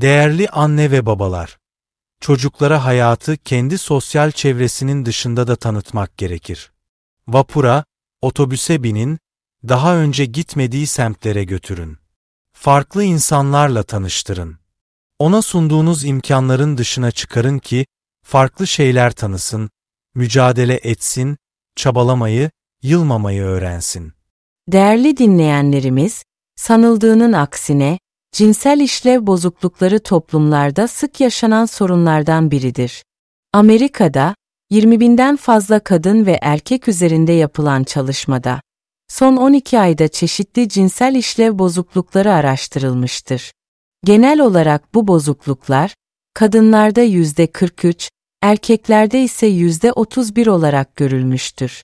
Değerli anne ve babalar, çocuklara hayatı kendi sosyal çevresinin dışında da tanıtmak gerekir. Vapura, otobüse binin, daha önce gitmediği semtlere götürün. Farklı insanlarla tanıştırın. Ona sunduğunuz imkanların dışına çıkarın ki, farklı şeyler tanısın, mücadele etsin, çabalamayı, yılmamayı öğrensin. Değerli dinleyenlerimiz, sanıldığının aksine, cinsel işlev bozuklukları toplumlarda sık yaşanan sorunlardan biridir. Amerika'da, 20.000'den fazla kadın ve erkek üzerinde yapılan çalışmada, son 12 ayda çeşitli cinsel işlev bozuklukları araştırılmıştır. Genel olarak bu bozukluklar, kadınlarda %43, erkeklerde ise %31 olarak görülmüştür.